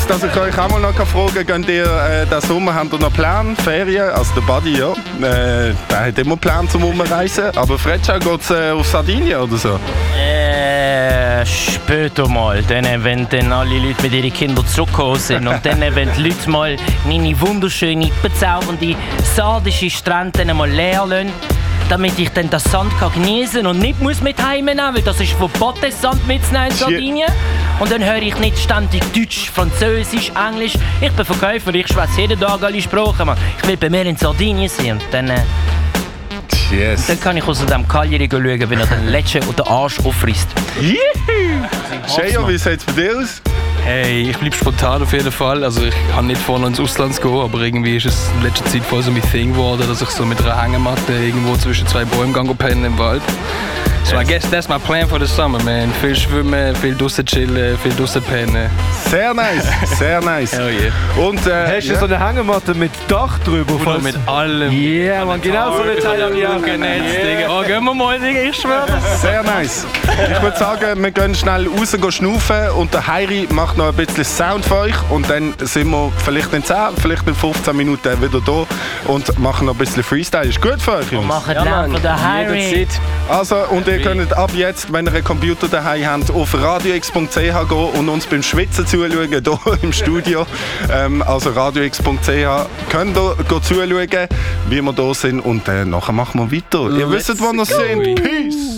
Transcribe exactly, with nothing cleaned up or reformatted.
Jetzt, dass ich euch auch mal noch fragen kann, ihr äh, diesen Sommer habt ihr noch Pläne, Ferien? Also der Buddy, ja, äh, der hat immer Pläne zum Umreisen. Aber Fredschau, geht's äh, auf Sardinien oder so? Äh, später mal. Dann, wenn dann alle Leute mit ihren Kindern zurückgekommen sind und dann, wenn die Leute mal meine wunderschöne, bezaubernde, sardische Strände mal leer lassen, damit ich dann das Sand kann genießen und nicht muss mit heimnehmen, weil das ist verboten, Sand mitzunehmen in Sardinien. Und dann höre ich nicht ständig Deutsch, Französisch, Englisch. Ich bin Verkäufer, ich schwätze jeden Tag alle Sprachen. Man. Ich will bei mir in Sardinien sein und dann, äh, yes. dann kann ich aus dem Kaljeri schauen, wenn er den Letzten oder den Arsch auffrisst. Cheyo, wie sieht es bei dir aus? Hey, ich bleibe spontan auf jeden Fall. Also ich habe nicht vor, ins Ausland zu gehen, aber irgendwie ist es in letzter Zeit voll so mein Thing geworden, dass ich so mit einer Hängematte irgendwo zwischen zwei Bäumen gehe pennen im Wald. So I guess that's my plan for the summer, man. Viel schwimmen, viel draussen chillen, viel draussen pennen. Sehr nice, sehr nice. Hell yeah. Und, äh, Hast du ja. so eine Hängematte mit Dach drüber? Oder mit allem. Yeah, man, genau so eine Teil habe ich auch genetzt, Digga. Oh, gehen wir mal, Digga, ich schwöre. Sehr nice. Ich würde sagen, wir gehen schnell raus gehen schnaufen und der Heiri macht noch ein bisschen Sound für euch und dann sind wir vielleicht in zehn, vielleicht in fünfzehn Minuten wieder da und machen noch ein bisschen Freestyle. Ist gut für euch, Jungs? Machen ja, für den Harry. Also, und ihr könnt ab jetzt, wenn ihr einen Computer daheim habt, auf radio x punkt c h gehen und uns beim Schwitzen zuschauen, hier im Studio. Ähm, also radio x punkt c h könnt ihr zuschauen, wie wir da sind und äh, nachher machen wir weiter. Ihr wisst, wo wir sind. Peace!